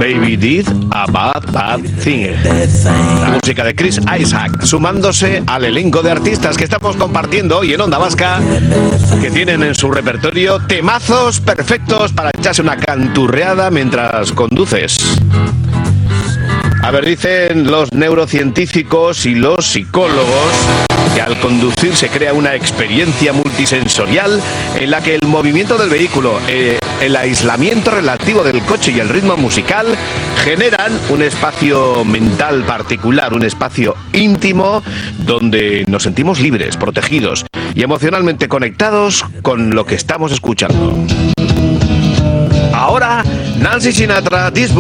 Baby Did a Bad Thing. La música de Chris Isaak, sumándose al elenco de artistas que estamos compartiendo hoy en Onda Vasca, que tienen en su repertorio temazos perfectos para echarse una canturreada mientras conduces. A ver, dicen los neurocientíficos y los psicólogos que al conducir se crea una experiencia multisensorial en la que el movimiento del vehículo, el aislamiento relativo del coche y el ritmo musical generan un espacio mental particular, un espacio íntimo donde nos sentimos libres, protegidos y emocionalmente conectados con lo que estamos escuchando. Ahora, Nancy Sinatra,